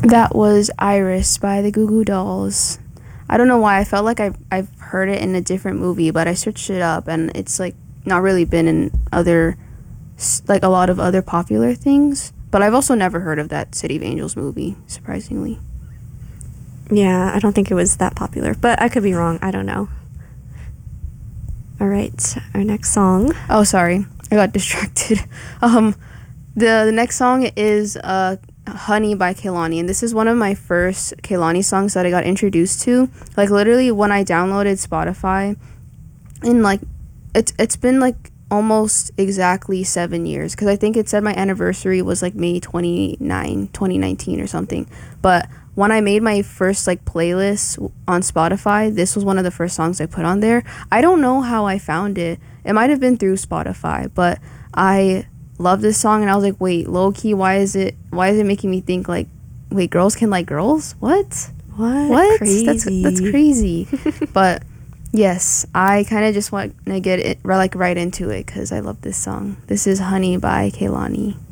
That was Iris by the Goo Goo Dolls. I don't know why. I felt like I've heard it in a different movie, but I searched it up and it's like not really been in other, like a lot of other popular things. But I've also never heard of that City of Angels movie, surprisingly. Yeah, I don't think it was that popular, but I could be wrong. I don't know. All right, our next song. Oh, sorry. I got distracted. The next song is Honey by Kehlani, and this is one of my first Kehlani songs that I got introduced to. Like literally when I downloaded Spotify, and like it's been like almost exactly 7 years, because I think it said my anniversary was like May 29, 2019 or something. But when I made my first like playlist on Spotify, this was one of the first songs I put on there. I don't know how I found it. It might have been through Spotify, but I love this song and I was like, wait, low key, why is it making me think like, wait, girls can like girls? What? Crazy. That's crazy. But yes, I kind of just want to get it like right into it because I love this song. This is Honey by Kehlani.